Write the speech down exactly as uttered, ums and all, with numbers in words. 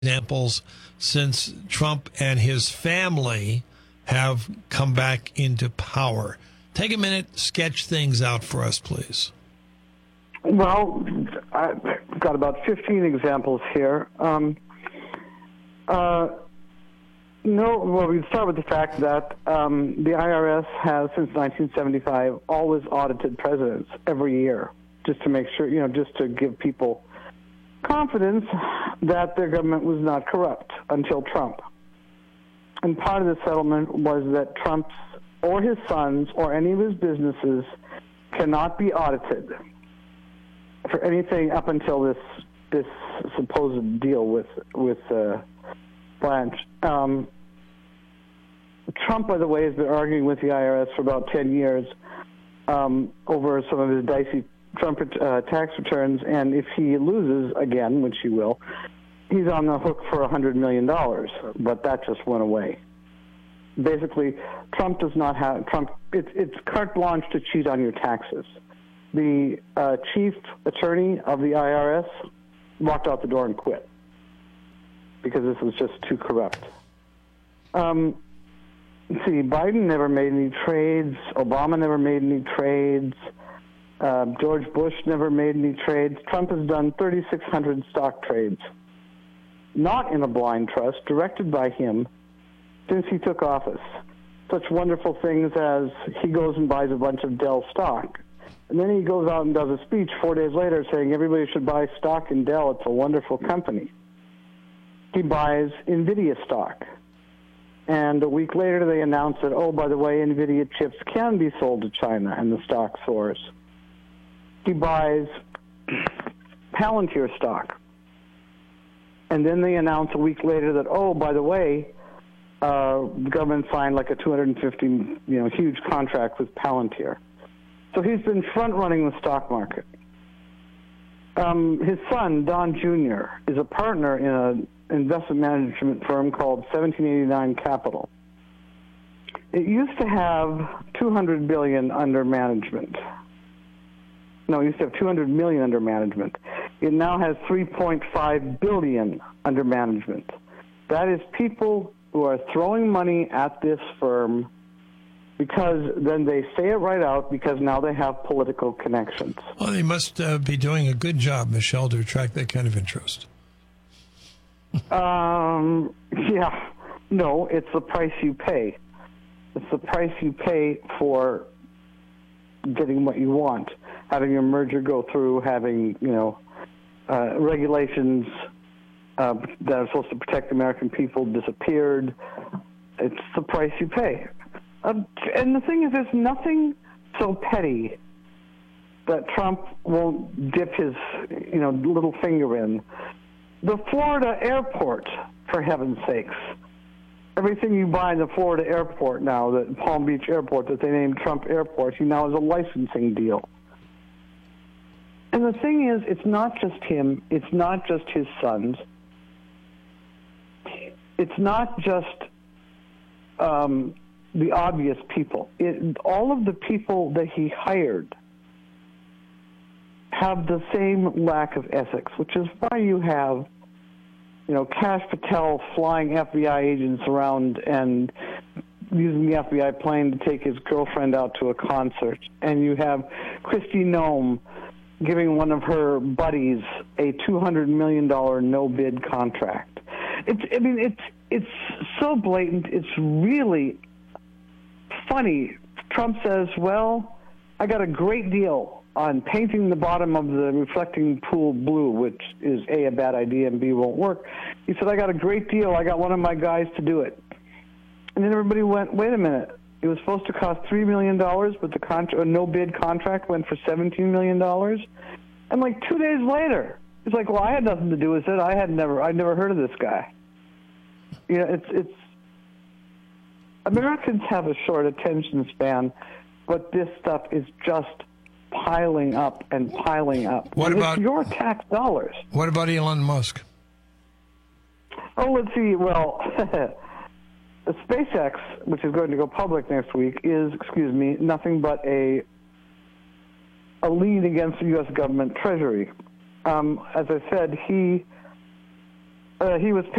examples since Trump and his family have come back into power. Take a minute, sketch things out for us, please. Well, I've got about fifteen examples here. Um, uh, no, well, we start with the fact that um, the I R S has, since nineteen seventy-five, always audited presidents every year, just to make sure, you know, just to give people confidence that their government was not corrupt until Trump. And part of the settlement was that Trump's or his sons or any of his businesses cannot be audited for anything up until this this supposed deal with with uh, Blanche. Um, Trump, by the way, has been arguing with the I R S for about ten years um, over some of his dicey Trump uh, tax returns, and if he loses again, which he will, he's on the hook for one hundred million dollars, but that just went away. Basically, Trump does not have, Trump, it's, it's carte blanche to cheat on your taxes. The uh, chief attorney of the I R S walked out the door and quit because this was just too corrupt. Um, let's see, Biden never made any trades. Obama never made any trades. Uh, George Bush never made any trades. Trump has done thirty-six hundred stock trades, not in a blind trust, directed by him since he took office. Such wonderful things as he goes and buys a bunch of Dell stock. And then he goes out and does a speech four days later saying everybody should buy stock in Dell. It's a wonderful company. He buys NVIDIA stock. And a week later they announce that, oh, by the way, NVIDIA chips can be sold to China, and the stock soars. He buys Palantir stock. And then they announce a week later that, oh, by the way, uh, the government signed like a two hundred fifty, you know, huge contract with Palantir. So he's been front-running the stock market. Um, his son, Don Junior, is a partner in an investment management firm called seventeen eighty-nine Capital. It used to have two hundred billion dollars under management. No, it used to have two hundred million dollars under management. It now has three point five billion dollars under management. That is people who are throwing money at this firm because then they say it right out because now they have political connections. Well, they must uh, be doing a good job, Michelle, to attract that kind of interest. um, yeah. No, it's the price you pay. It's the price you pay for getting what you want. Having your merger go through, having, you know, uh, regulations uh, that are supposed to protect the American people disappeared. It's the price you pay. Um, and the thing is, there's nothing so petty that Trump won't dip his, you know, little finger in. The Florida airport, for heaven's sakes. Everything you buy in the Florida airport now, the Palm Beach airport that they named Trump Airport, he now has a licensing deal. And the thing is, it's not just him. It's not just his sons. It's not just um, the obvious people. It, all of the people that he hired have the same lack of ethics, which is why you have, you know, Kash Patel flying F B I agents around and using the F B I plane to take his girlfriend out to a concert. And you have Kristi Noem giving one of her buddies a two hundred million dollars no-bid contract. It's, I mean, it's it's so blatant. It's really funny. Trump says, well, I got a great deal on painting the bottom of the reflecting pool blue, which is A, a bad idea, and B, won't work. He said, I got a great deal. I got one of my guys to do it. And then everybody went, wait a minute. It was supposed to cost three million dollars, but the contra- a no-bid contract went for seventeen million dollars. And like two days later, it's like, well, I had nothing to do with it. I had never, I'd never heard of this guy. You know, it's, it's, Americans have a short attention span, but this stuff is just piling up and piling up. What and about it's your tax dollars? What about Elon Musk? Oh, let's see. Well, the SpaceX, which is going to go public next week, is, excuse me, nothing but a a lien against the U S government treasury. Um, as I said, he uh, he was